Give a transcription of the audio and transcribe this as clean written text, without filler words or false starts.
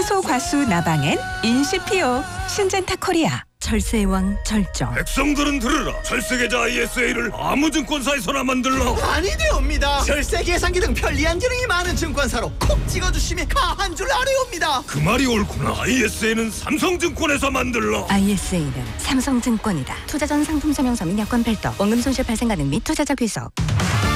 채소 과수 나방엔 인시피오. 신젠타 코리아. 철새의 왕 절정. 백성들은 들으라. 철새계좌 ISA를 아무 증권사에서나 만들라. 아니되옵니다. 절세 계산기 등 편리한 기능이 많은 증권사로 콕 찍어주시면 가한 줄 아뢰옵니다. 그 말이 옳구나. ISA는 삼성증권에서 만들라. ISA는 삼성증권이다. 투자 전 상품 설명서 및 여건 별도. 원금 손실 발생 가능 및 투자자 귀속.